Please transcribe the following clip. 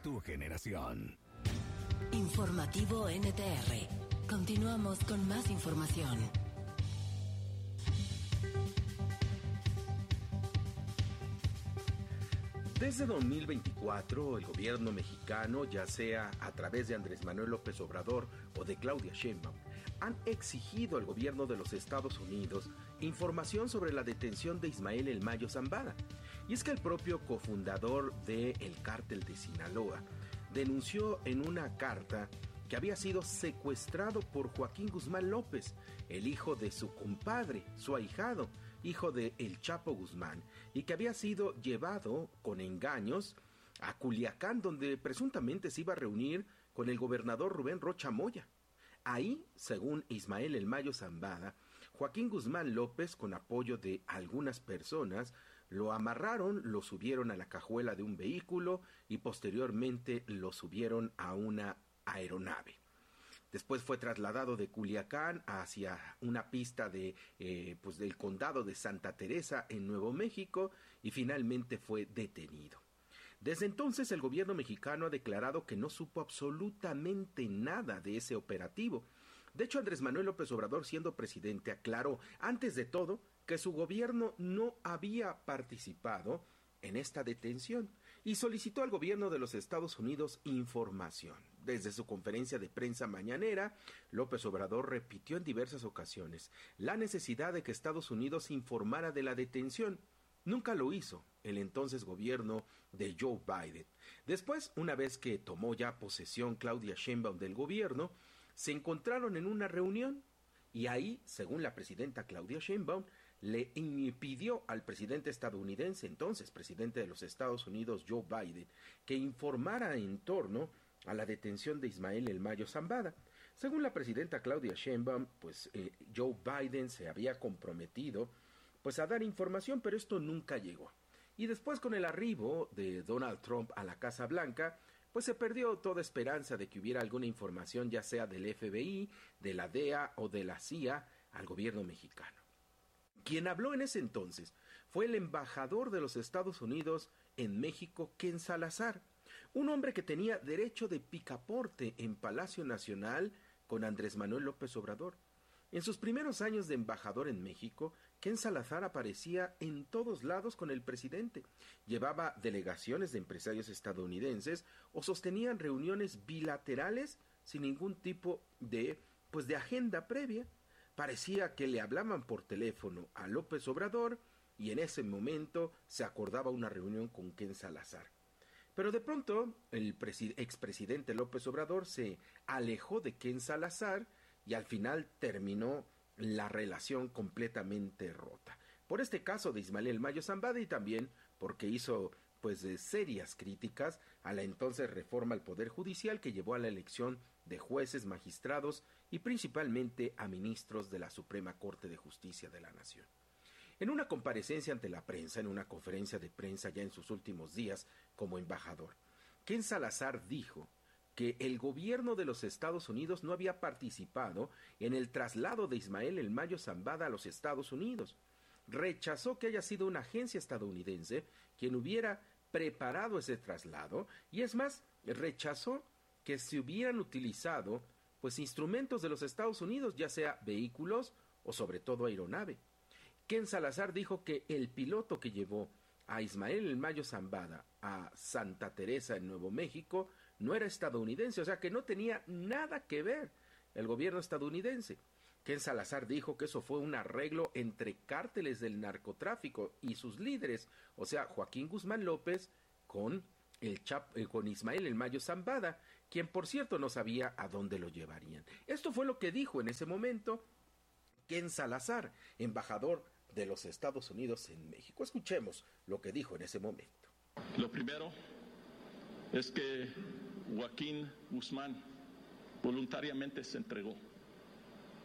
tu generación. Informativo NTR. Continuamos con más información. Desde 2024, el gobierno mexicano, ya sea a través de Andrés Manuel López Obrador o de Claudia Sheinbaum, han exigido al gobierno de los Estados Unidos información sobre la detención de Ismael El Mayo Zambada. Y es que el propio cofundador del Cártel de Sinaloa denunció en una carta que había sido secuestrado por Joaquín Guzmán López, el hijo de su compadre, su ahijado, hijo de El Chapo Guzmán, y que había sido llevado con engaños a Culiacán, donde presuntamente se iba a reunir con el gobernador Rubén Rocha Moya. Ahí, según Ismael El Mayo Zambada, Joaquín Guzmán López, con apoyo de algunas personas, lo amarraron, lo subieron a la cajuela de un vehículo y posteriormente lo subieron a una aeronave. Después fue trasladado de Culiacán hacia una pista del condado de Santa Teresa en Nuevo México y finalmente fue detenido. Desde entonces el gobierno mexicano ha declarado que no supo absolutamente nada de ese operativo. De hecho, Andrés Manuel López Obrador, siendo presidente, aclaró antes de todo que su gobierno no había participado en esta detención y solicitó al gobierno de los Estados Unidos información. Desde su conferencia de prensa mañanera, López Obrador repitió en diversas ocasiones la necesidad de que Estados Unidos informara de la detención. Nunca lo hizo el entonces gobierno de Joe Biden. Después, una vez que tomó ya posesión Claudia Sheinbaum del gobierno, se encontraron en una reunión y ahí, según la presidenta Claudia Sheinbaum, le pidió al presidente estadounidense, entonces presidente de los Estados Unidos, Joe Biden, que informara en torno a la detención de Ismael El Mayo Zambada. Según la presidenta Claudia Sheinbaum, Joe Biden se había comprometido a dar información, pero esto nunca llegó. Y después, con el arribo de Donald Trump a la Casa Blanca, se perdió toda esperanza de que hubiera alguna información, ya sea del FBI, de la DEA o de la CIA, al gobierno mexicano. Quien habló en ese entonces fue el embajador de los Estados Unidos en México, Ken Salazar, un hombre que tenía derecho de picaporte en Palacio Nacional con Andrés Manuel López Obrador. En sus primeros años de embajador en México, Ken Salazar aparecía en todos lados con el presidente, llevaba delegaciones de empresarios estadounidenses o sostenían reuniones bilaterales sin ningún tipo de agenda previa. Parecía que le hablaban por teléfono a López Obrador y en ese momento se acordaba una reunión con Ken Salazar. Pero de pronto el expresidente López Obrador se alejó de Ken Salazar y al final terminó la relación completamente rota. Por este caso de Ismael El Mayo Zambada y también porque hizo serias críticas a la entonces reforma al Poder Judicial que llevó a la elección de jueces, magistrados y principalmente a ministros de la Suprema Corte de Justicia de la Nación. En una comparecencia ante la prensa, en una conferencia de prensa ya en sus últimos días como embajador, Ken Salazar dijo que el gobierno de los Estados Unidos no había participado en el traslado de Ismael El Mayo Zambada a los Estados Unidos. Rechazó que haya sido una agencia estadounidense quien hubiera preparado ese traslado y es más, rechazó que se hubieran utilizado instrumentos de los Estados Unidos, ya sea vehículos o sobre todo aeronave. Ken Salazar dijo que el piloto que llevó a Ismael El Mayo Zambada a Santa Teresa en Nuevo México no era estadounidense, o sea que no tenía nada que ver el gobierno estadounidense. Ken Salazar dijo que eso fue un arreglo entre cárteles del narcotráfico y sus líderes, o sea, Joaquín Guzmán López con Ismael El Mayo Zambada, quien por cierto no sabía a dónde lo llevarían. Esto fue lo que dijo en ese momento Ken Salazar, embajador de los Estados Unidos en México. Escuchemos lo que dijo en ese momento. Lo primero es que Joaquín Guzmán voluntariamente se entregó.